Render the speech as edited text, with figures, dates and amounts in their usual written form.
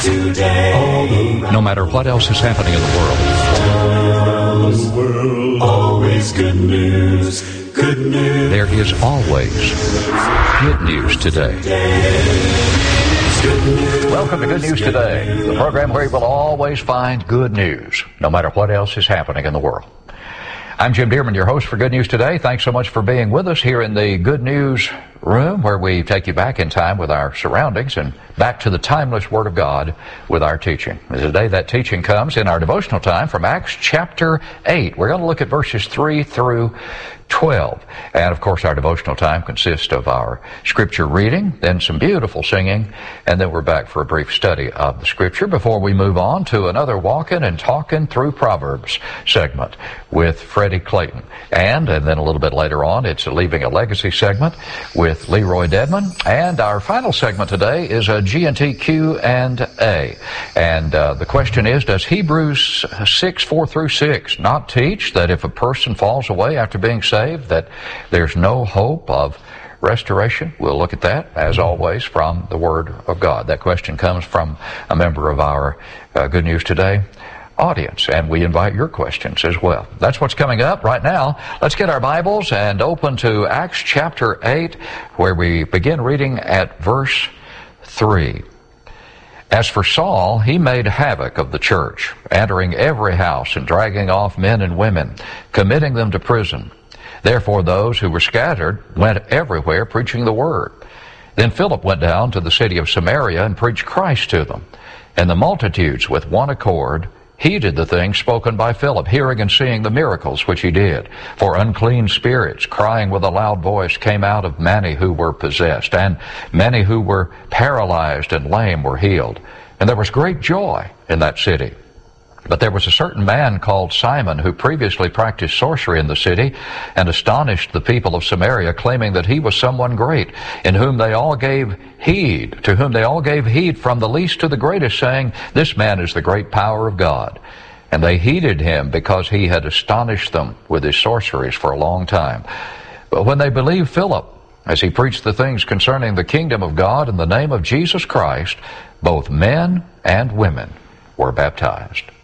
No matter what else is happening in the world, always good news, good news. There is always good news today. Welcome to Good News Today, the program where you will always find good news, no matter what else is happening in the world. I'm Jim Dearman, your host for Good News Today. Thanks so much for being with us here in the Good News room, where we take you back in time with our surroundings and back to the timeless Word of God with our teaching. Today that teaching comes in our devotional time from Acts chapter 8. We're going to look at verses 3 through 12. And of course our devotional time consists of our scripture reading, then some beautiful singing, and then we're back for a brief study of the scripture before we move on to another Walking and Talking Through Proverbs segment with Freddie Clayton. And then a little bit later on, it's a Leaving a Legacy segment with Leroy Dedman. And our final segment today is a G&T Q&A. And the question is, does Hebrews 6, 4 through 6 not teach that if a person falls away after being saved, that there's no hope of restoration? We'll look at that, as always, from the Word of God. That question comes from a member of our Good News Today audience, and we invite your questions as well. That's what's coming up right now. Let's get our Bibles and open to Acts chapter 8, where we begin reading at verse 3. As for Saul, he made havoc of the church, entering every house and dragging off men and women, committing them to prison. Therefore those who were scattered went everywhere preaching the word. Then Philip went down to the city of Samaria and preached Christ to them. And the multitudes with one accord heeded the things spoken by Philip, hearing and seeing the miracles which he did. For unclean spirits, crying with a loud voice, came out of many who were possessed, and many who were paralyzed and lame were healed. And there was great joy in that city. But there was a certain man called Simon who previously practiced sorcery in the city and astonished the people of Samaria, claiming that he was someone great, to whom they all gave heed from the least to the greatest, saying, "This man is the great power of God." And they heeded him because he had astonished them with his sorceries for a long time. But when they believed Philip, as he preached the things concerning the kingdom of God in the name of Jesus Christ, both men and women were baptized.